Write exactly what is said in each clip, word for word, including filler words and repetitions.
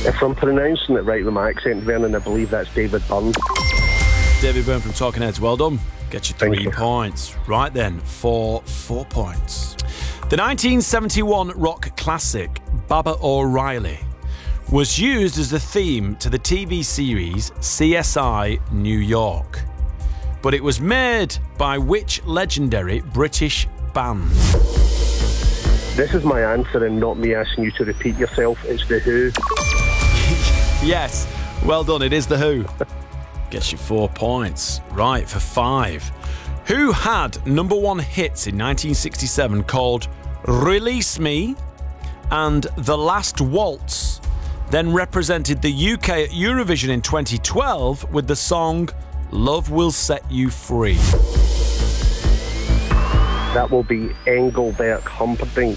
If I'm pronouncing it right with my accent, Vernon, I believe that's David Byrne. David Byrne from Talking Heads, well done. Get you three Thank you. points. Right then, for four points. The nineteen seventy-one rock classic, Baba O'Riley, was used as the theme to the T V series C S I New York. But it was made by which legendary British band? This is my answer and not me asking you to repeat yourself. It's The Who. Yes, well done, it is The Who. Gets you four points. Right, for five. Who had number one hits in nineteen sixty-seven called Release Me and The Last Waltz, then represented the U K at Eurovision in twenty twelve with the song Love Will Set You Free? That will be Engelbert Humperdinck.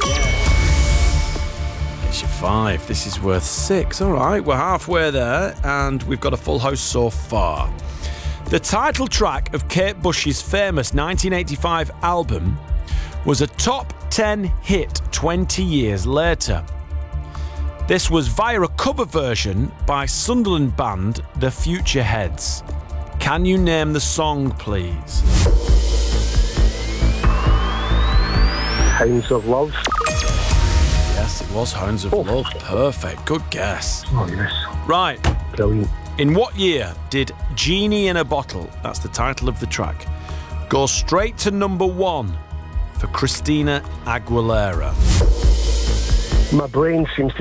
Gets you five. This is worth six. All right, we're halfway there, and we've got a full house so far. The title track of Kate Bush's famous nineteen eighty-five album was a top ten hit twenty years later. This was via a cover version by Sunderland band The Future Heads. Can you name the song, please? Hounds of Love. Yes, it was Hounds of Oh. Love. Perfect. Good guess. Oh, yes. Right. Brilliant. In what year did Genie in a Bottle, that's the title of the track, go straight to number one for Christina Aguilera? My brain seems to